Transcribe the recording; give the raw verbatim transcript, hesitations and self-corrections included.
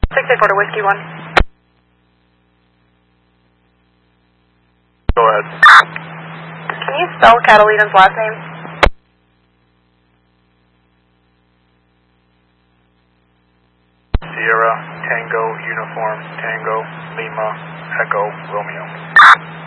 six eight four to Whiskey one. Go ahead. Can you spell Catalina's last name? Sierra, Tango, Uniform, Tango, Lima, Echo, Romeo.